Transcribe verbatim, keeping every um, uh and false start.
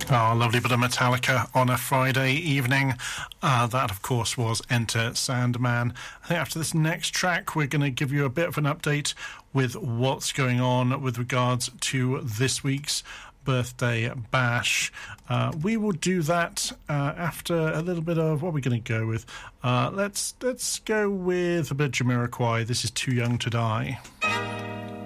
Oh, lovely bit of Metallica on a Friday evening. Uh, that, of course, was Enter Sandman. I think after this next track, we're going to give you a bit of an update with what's going on with regards to this week's birthday bash. Uh, we will do that uh, after a little bit of what we're going to go with. Uh, let's let's go with a bit of Jamiroquai. This is Too Young to Die.